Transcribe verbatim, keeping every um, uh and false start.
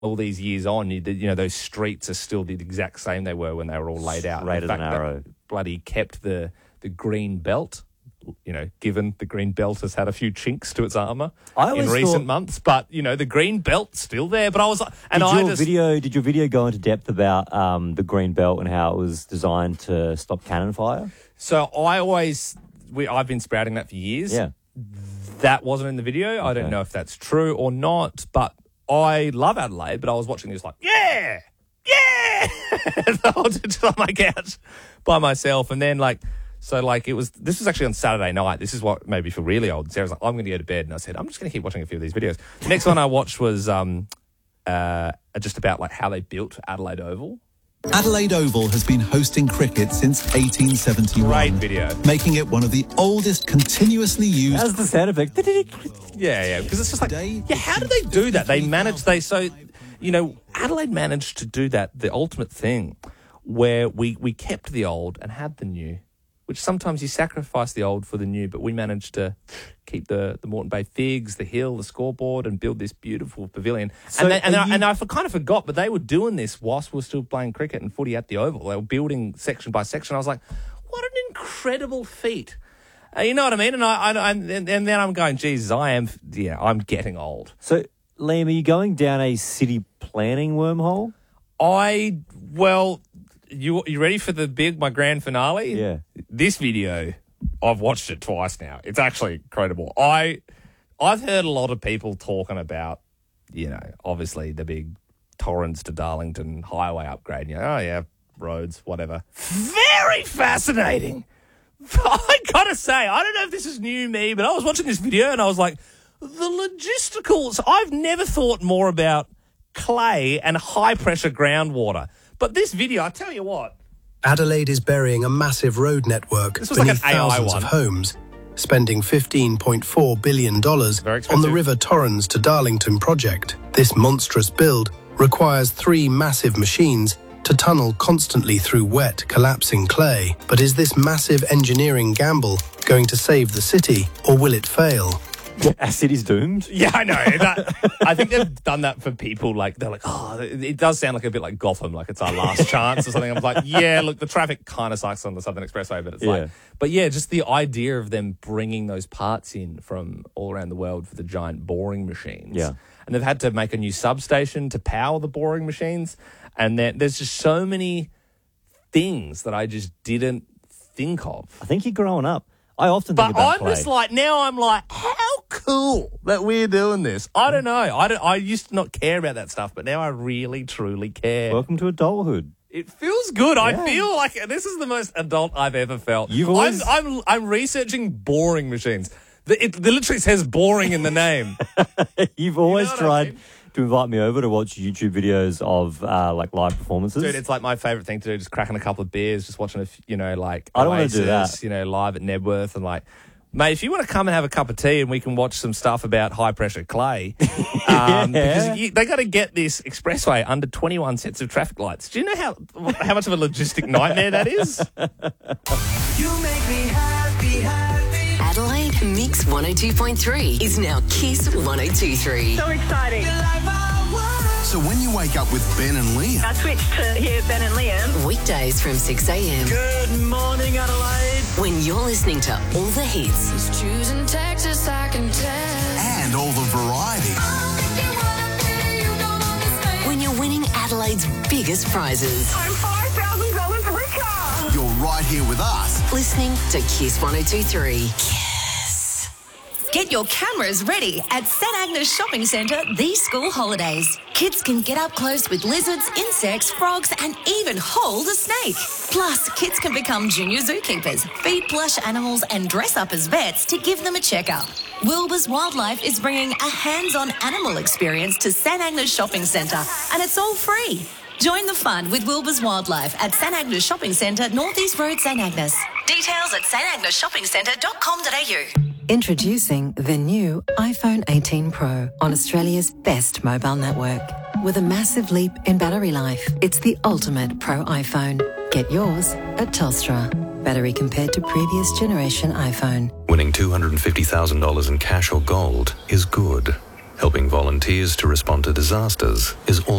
all these years on, you, you know, those streets are still the exact same they were when they were all laid out. Straight as an In fact, arrow. that bloody kept the the green belt. You know, given the green belt has had a few chinks to its armour I in always recent thought- months, but you know, the green belt's still there. But I was like, and did I your just video did your video go into depth about um, the green belt and how it was designed to stop cannon fire? so I always we I've been spouting that for years. Yeah. That wasn't in the video. I don't Okay. know if that's true or not, but I love Adelaide, but I was watching this like, yeah, yeah, the whole time on my couch by myself. And then like, so like it was, this was actually on Saturday night. This is what made me feel really old. Sarah's like, I'm going to go to bed. And I said, I'm just going to keep watching a few of these videos. The next one I watched was um, uh, just about like how they built Adelaide Oval. Adelaide Oval has been hosting cricket since eighteen seventy-one. Great video. Making it one of the oldest continuously used. That's the sound effect. Yeah, yeah, because it's just like, Today, yeah, how did they do that? They managed, they, so, you know, Adelaide managed to do that, the ultimate thing, where we, we kept the old and had the new, which sometimes you sacrifice the old for the new, but we managed to keep the, the Moreton Bay Figs, the hill, the scoreboard, and build this beautiful pavilion. So and they, and, are I, you- and I kind of forgot, but they were doing this whilst we were still playing cricket and footy at the Oval. They were building section by section. I was like, what an incredible feat. Uh, you know what I mean? And I, I, I and, and then I'm going, Jesus, I am, yeah, I'm getting old. So, Liam, are you going down a city planning wormhole? I, well, you you ready for the big, my grand finale? Yeah. This video, I've watched it twice now. It's actually incredible. I, I've heard a lot of people talking about, you know, obviously the big Torrens to Darlington highway upgrade. You know, oh yeah, roads, whatever. Very fascinating. I gotta say, I don't know if this is new me, but I was watching this video and I was like, the logisticals. I've never thought more about clay and high pressure groundwater. But this video, I tell you what. Adelaide is burying a massive road network This was like beneath an A I thousands one. of homes, spending fifteen point four billion dollars Very on expensive. the River Torrens to Darlington project. This monstrous build requires three massive machines to tunnel constantly through wet, collapsing clay. But is this massive engineering gamble going to save the city, or will it fail? Our city's doomed. Yeah, I know. That, I think they've done that for people. Like, they're like, oh, it it does sound like a bit like Gotham, like it's our last chance or something. I'm like, yeah, look, the traffic kind of sucks on the Southern Expressway, but it's Yeah. like, but yeah, just the idea of them bringing those parts in from all around the world for the giant boring machines. Yeah. And they've had to make a new substation to power the boring machines. And then there's just so many things that I just didn't think of. I think you're growing up. I often But think about I'm clay. just like, now I'm like, how cool that we're doing this. I don't know. I don't. I used to not care about that stuff, but now I really, truly care. Welcome to adulthood. It feels good. Yeah. I feel like this is the most adult I've ever felt. You've always- I'm, I'm, I'm researching boring machines. The, it, it literally says boring in the name. You've always what I tried mean? to invite me over to watch YouTube videos of uh, like live performances. Dude, it's like my favourite thing to do, just cracking a couple of beers, just watching, a, f- you know, like I don't wanna do Oasis, that. you know, live at Nebworth and like, mate, if you want to come and have a cup of tea and we can watch some stuff about high-pressure clay, um, because you, they got to get this expressway under twenty-one sets of traffic lights. Do you know how how much of a logistic nightmare that is? You make me happy, happy. Adelaide Mix one oh two point three is now Kiss one oh two point three. So exciting. So when you wake up with Ben and Liam, I switched to hear Ben and Liam. Weekdays from six a.m. Good morning, Adelaide. when you're listening to all the hits Choosing Texas, I can tell. and all the variety. when you're winning Adelaide's biggest prizes. I'm five thousand dollars richer. You're right here with us. Listening to Kiss one oh two point three. Get your cameras ready at St Agnes Shopping Centre these school holidays. Kids can get up close with lizards, insects, frogs and even hold a snake. Plus, kids can become junior zookeepers, feed plush animals and dress up as vets to give them a checkup. Wilbur's Wildlife is bringing a hands-on animal experience to St Agnes Shopping Centre and it's all free. Join the fun with Wilbur's Wildlife at St Agnes Shopping Centre, North East Road, St Agnes. Details at s t agnes shopping centre dot com dot a u. Introducing the new iPhone eighteen Pro on Australia's best mobile network. With a massive leap in battery life, it's the ultimate Pro iPhone. Get yours at Telstra. Battery compared to previous generation iPhone. Winning two hundred fifty thousand dollars in cash or gold is good. Helping volunteers to respond to disasters is all